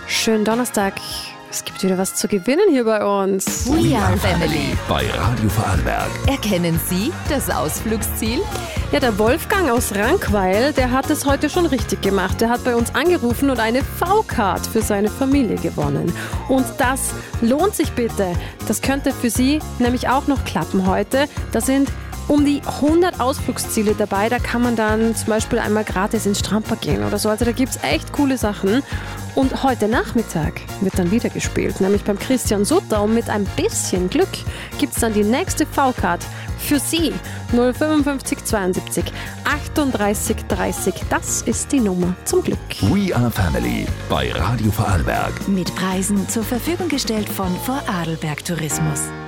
Schönen Donnerstag. Es gibt wieder was zu gewinnen hier bei uns. We Are Family. Bei Radio Vorarlberg. Erkennen Sie das Ausflugsziel? Ja, der Wolfgang aus Rankweil, der hat es heute schon richtig gemacht. Der hat bei uns angerufen und eine V-Card für seine Familie gewonnen. Und das lohnt sich bitte. Das könnte für Sie nämlich auch noch klappen heute. Da sind um die 100 Ausflugsziele dabei. Da kann man dann zum Beispiel einmal gratis ins Stramper gehen oder so. Also da gibt es echt coole Sachen. Und heute Nachmittag wird dann wieder gespielt, nämlich beim Christian Sutter. Und mit ein bisschen Glück gibt es dann die nächste V-Card für Sie. 055 72 38 30. Das ist die Nummer zum Glück. We Are Family bei Radio Vorarlberg. Mit Preisen zur Verfügung gestellt von Vorarlberg Tourismus.